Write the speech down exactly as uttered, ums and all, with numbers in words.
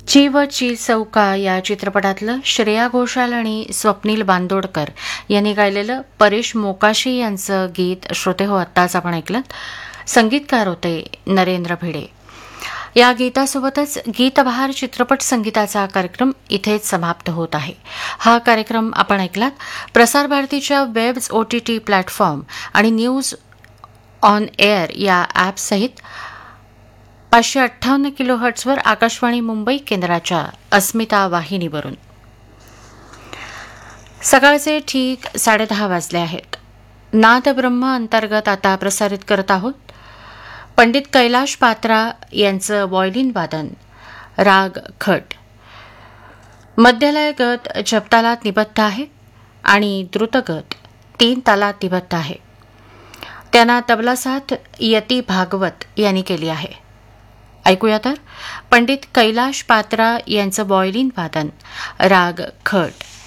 ची व ची चौका या चित्रपटातलं श्रेया घोषाल आणि स्वप्नील बांदोडकर यांनी गायलेलं परेश मोकाशी यांचं गीत श्रोते हो आत्ताच आपण ऐकलं. संगीतकार होते नरेंद्र भिडे. या गीतासोबतच गीतबहार चित्रपट संगीताचा कार्यक्रम इथेच समाप्त होत आहे. हा कार्यक्रम आपण ऐकलात प्रसार भारतीच्या वेब्स ओटीटी प्लॅटफॉर्म आणि न्यूज ऑन एअर या ॲपसहित पाचशे अठ्ठावन्न किलो हर्ट्सवर आकाशवाणी मुंबई केंद्राच्या अस्मिता वाहिनीवरून. सकाळचे ठीक साडेदहा वाजले आहेत. नाद ब्रह्म अंतर्गत आता प्रसारित करत आहोत पंडित कैलाश पात्रा यांचं व्हायोलिन वादन, राग खट. मध्यलय गत जपतालात निबद्ध आहे आणि द्रुतगत तीन तालात निबद्ध आहे. त्यांना तबला साथ यती भागवत यांनी केली आहे. ऐकूया तर पंडित कैलाश पात्रा यांचं व्हायोलिन वादन, राग खट.